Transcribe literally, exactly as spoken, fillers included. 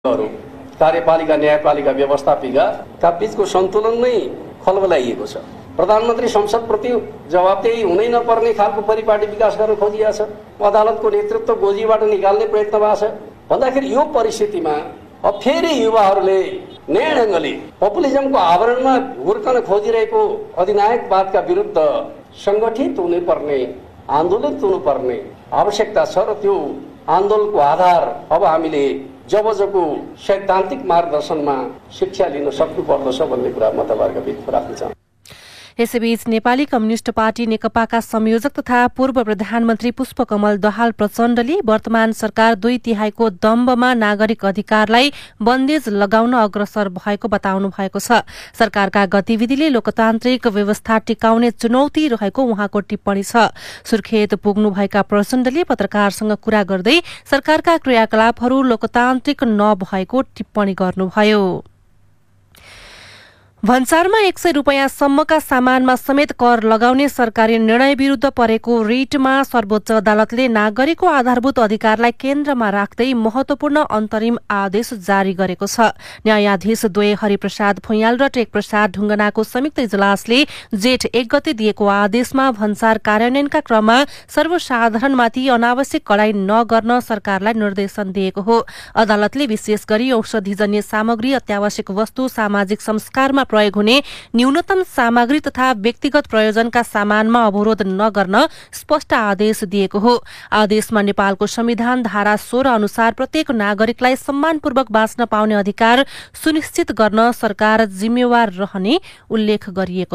कार्यपालिका न्यायपालिका व्यवस्थापिका का बीचको सन्तुलन नै खलबलाइएको छ। प्रधानमन्त्री संसदप्रति जवाबदेही हुनै नपर्ने खालको परिपाटी विकास गर्न खोजिएको छ। अदालतको नेतृत्व गोजीबाट निकाल्ने प्रयत्न भएको छ भन्दाखेरि यो परिस्थितिमा अब फेरि युवाहरूले नयाँ ढङ्गले पपुलिजमको आवरणमा हुर्कन खोजिरहेको अधिनायकवादका विरुद्ध सङ्गठित हुनुपर्ने, आन्दोलित हुनुपर्ने आवश्यकता छ र त्यो आन्दोलनको आधार अब हामीले जबजको सैद्धान्तिक मार्गदर्शनमा शिक्षा लिन सक्नुपर्दछ भन्ने कुरा म तपाईँहरूको बिचमा राख्न चाहन्छु। यसैबीच नेपाली कम्युनिस्ट पार्टी नेकपाका संयोजक तथा पूर्व प्रधानमन्त्री पुष्पकमल दाहाल प्रचण्डले वर्तमान सरकार दुई तिहाईको दम्बमा नागरिक अधिकारलाई बन्देज लगाउन अग्रसर भएको बताउनु भएको छ। सरकारका गतिविधिले लोकतान्त्रिक व्यवस्था टिकाउने चुनौती रहेको उहाँको टिप्पणी छ। सुर्खेत पुग्नुभएका प्रचण्डले पत्रकारसँग कुरा गर्दै सरकारका क्रियाकलापहरू लोकतान्त्रिक नभएको टिप्पणी गर्नुभयो। भन्सारमा एक सय रुपियाँसम्मका सामानमा समेत कर लगाउने सरकारी निर्णय विरुद्ध परेको रिटमा सर्वोच्च अदालतले नागरिकको आधारभूत अधिकारलाई केन्द्रमा राख्दै महत्वपूर्ण अन्तरिम आदेश जारी गरेको छ। न्यायाधीश द्वय हरिप्रसाद भुइँयाल र टेकप्रसाद ढुङ्गनाको संयुक्त इजलासले जेठ एक गते दिएको आदेशमा भन्सार कार्यान्वयनका क्रममा सर्वसाधारणमाथि अनावश्यक कडाई नगर्न सरकारलाई निर्देशन दिएको हो। अदालतले विशेष गरी औषधिजन्य सामग्री, अत्यावश्यक वस्तु, सामाजिक संस्कारमा प्रयोग हुने न्यूनतम सामग्री तथा व्यक्तिगत प्रयोजनका सामानमा अवरोध नगर्न स्पष्ट आदेश दिएको हो। आदेशमा नेपालको संविधान धारा सोह्र अनुसार प्रत्येक नागरिकलाई सम्मानपूर्वक बाँच्न पाउने अधिकार सुनिश्चित गर्न सरकार जिम्मेवार रहने उल्लेख गरिएको